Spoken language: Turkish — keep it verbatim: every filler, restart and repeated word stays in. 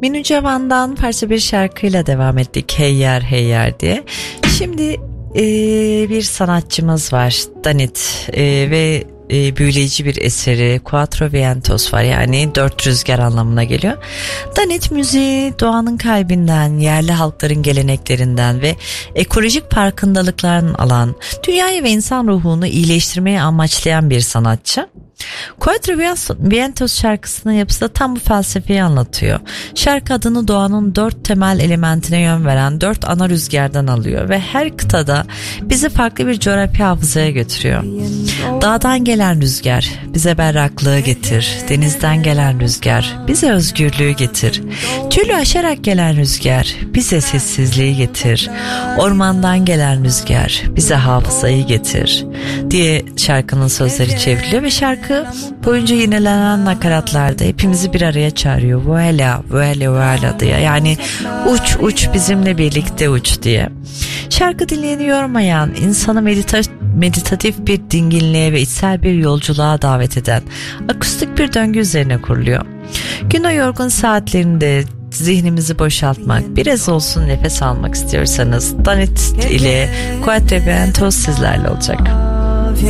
Minu Cevan'dan parça bir şarkıyla devam ettik. Hey Yer Hey Yer diye. Şimdi e, bir sanatçımız var, Danit, e, ve e, büyüleyici bir eseri Quattro Vientos var, yani dört rüzgar anlamına geliyor. Danit müziği doğanın kalbinden, yerli halkların geleneklerinden ve ekolojik farkındalıklardan alan, dünyayı ve insan ruhunu iyileştirmeyi amaçlayan bir sanatçı. Quattro Vientos şarkısının yapısı da tam bu felsefeyi anlatıyor. Şarkı adını doğanın dört temel elementine yön veren dört ana rüzgardan alıyor ve her kıtada bizi farklı bir coğrafi hafızaya götürüyor. Dağdan gelen rüzgar bize berraklığı getir, denizden gelen rüzgar bize özgürlüğü getir, çölü aşarak gelen rüzgar bize sessizliği getir, ormandan gelen rüzgar bize hafızayı getir diye şarkının sözleri çevriliyor ve şarkı boyunca yinelenen nakaratlarda hepimizi bir araya çağırıyor. Vuela, vuela, vuela diye. Yani uç uç bizimle birlikte uç diye. Şarkı dinleyeni yormayan, insanı medita- meditatif bir dinginliğe ve içsel bir yolculuğa davet eden akustik bir döngü üzerine kuruluyor. Gün o yorgun saatlerinde zihnimizi boşaltmak, biraz olsun nefes almak istiyorsanız Danit ile Quattro Vientos sizlerle olacak.